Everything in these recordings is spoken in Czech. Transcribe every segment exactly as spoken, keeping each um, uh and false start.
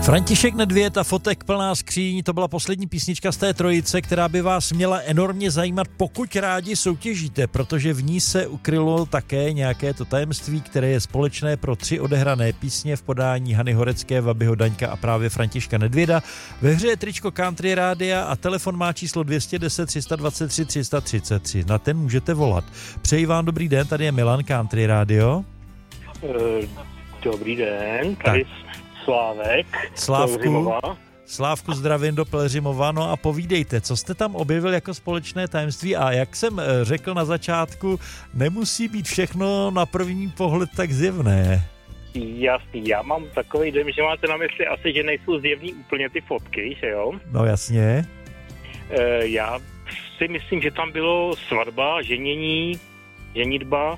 František Nedvěd a Fotek plná skříň, to byla poslední písnička z té trojice, která by vás měla enormně zajímat, pokud rádi soutěžíte, protože v ní se ukrylo také nějaké to tajemství, které je společné pro tři odehrané písně v podání Hany Horecké, Vabyho Daňka a právě Františka Nedvěda. Ve hře je tričko Country Rádia a telefon má číslo dvě stě deset, tři sta dvacet tři, tři sta třicet tři. Na ten můžete volat. Přeji vám dobrý den, tady je Milan, Country Radio. Uh, dobrý den, tady tak. Slávek. Slávku, Slávku zdravím do Pelhřimova, no a povídejte, co jste tam objevil jako společné tajemství a jak jsem řekl na začátku, nemusí být všechno na první pohled tak zjevné. Jasný, já mám takový dojem, že máte na mysli asi, že nejsou zjevný úplně ty fotky, že jo? No jasně. E, já si myslím, že tam bylo svatba, ženění, ženitba,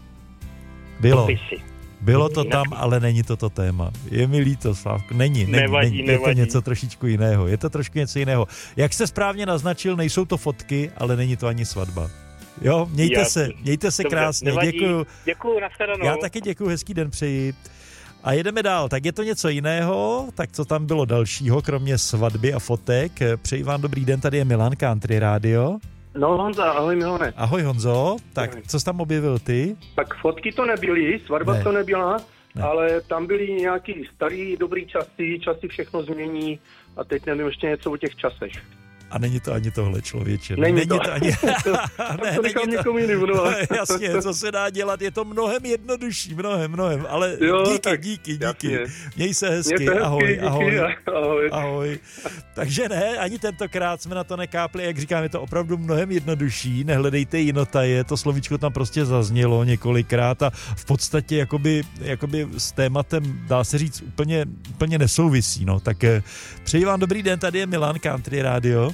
bylo. Dopisy. Bylo to tam, ale není to to téma. Je mi líto, Slávku. Není, není, nevadí, není. Nevadí. Je to něco trošičku jiného. Je to trošku něco jiného. Jak jste správně naznačil, nejsou to fotky, ale není to ani svatba. Jo, mějte Jasný. se, mějte se Dobře, krásně. nevadí. Děkuju. Děkuju, nashledanou. Já taky děkuju, hezký den přeji. A jedeme dál, tak je to něco jiného, tak co tam bylo dalšího, kromě svatby a fotek. Přeji vám dobrý den, tady je Milan, Country Radio. No Honza, ahoj Milone. Ahoj Honzo, tak co jsi tam objevil ty? Tak fotky to nebyly, svatba ne. to nebyla, ne. ale tam byly nějaký starý, dobrý časy, časy všechno změní a teď nevím ještě něco o těch časech. A není to ani tohle, člověče. Není, není to. to ani... ne, to nechám někomu jinému. No. Jasně, co se dá dělat, je to mnohem jednodušší, mnohem, mnohem, ale jo, díky, tak, díky, díky. Jasně. Měj se hezky, Mějte hezky, ahoj, díky, ahoj, ahoj. ahoj. Takže ne, ani tentokrát jsme na to nekápli, jak říkám, je to opravdu mnohem jednodušší, nehledejte jinotaje, to slovíčko tam prostě zaznělo několikrát a v podstatě jakoby, jakoby s tématem, dá se říct, úplně, úplně nesouvisí, no, tak přeji vám dobrý den, tady je Milan, Country Radio.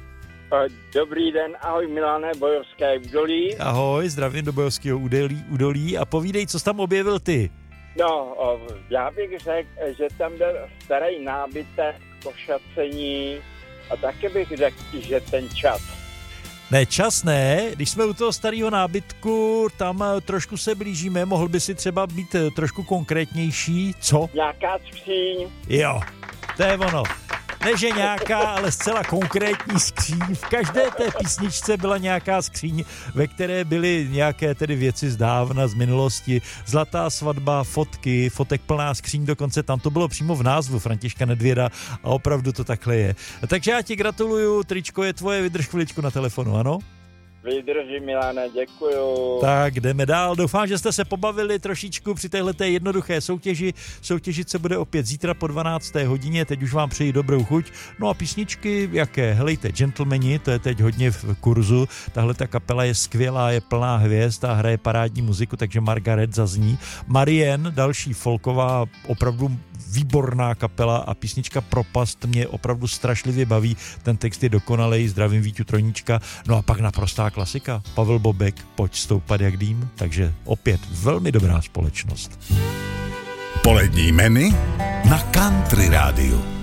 Dobrý den, ahoj Milane, Bojovské údolí. Ahoj, zdravím do Bojovského údolí, údolí a povídej, co jsi tam objevil ty. No, já bych řekl, že tam byl starý nábytek, košacení a taky bych řekl, že ten čas. Ne, čas ne, když jsme u toho starého nábytku, tam trošku se blížíme, mohl by si třeba být trošku konkrétnější, co? Nějaká skříň. Jo, to je ono. Ne, že nějaká, ale zcela konkrétní skříň. V každé té písničce byla nějaká skříň, ve které byly nějaké tedy věci z dávna, z minulosti. Zlatá svatba, fotky, fotek plná skříň, dokonce tam to bylo přímo v názvu Františka Nedvěda a opravdu to takhle je. Takže já ti gratuluju, tričko je tvoje, vydrž chviličku na telefonu, ano? Vydržím, Milane, děkuju. Tak jdeme dál. Doufám, že jste se pobavili trošičku při téhleté jednoduché soutěži. Soutěžit se bude opět zítra po dvanácté hodině. Teď už vám přeji dobrou chuť. No a písničky jaké? Helejte, Gentlemani, to je teď hodně v kurzu. Tahle ta kapela je skvělá, je plná hvězd a hraje parádní muziku, takže Margaret zazní. Marianne, další folková, opravdu výborná kapela a písnička Propast mě opravdu strašlivě baví. Ten text je dokonalej, zdravím Víťu Trojnička. No a pak naprostá klasika. Pavel Bobek, Pojď stoupat jak dým. Takže opět velmi dobrá společnost. Polední menu na Country Rádiu.